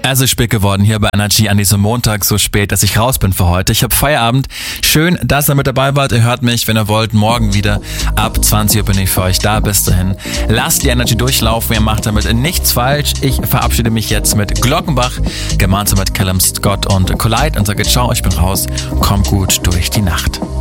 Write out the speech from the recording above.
Es ist spät geworden hier bei Energy an diesem Montag, so spät, dass ich raus bin für heute. Ich habe Feierabend. Schön, dass ihr mit dabei wart. Ihr hört mich, wenn ihr wollt, morgen wieder. Ab 20 Uhr bin ich für euch da. Bis dahin. Lasst die Energy durchlaufen. Ihr macht damit nichts falsch. Ich verabschiede mich jetzt mit Glockenbach, gemeinsam mit Callum Scott und Collide und sage ciao, ich bin raus. Kommt gut durch die Nacht.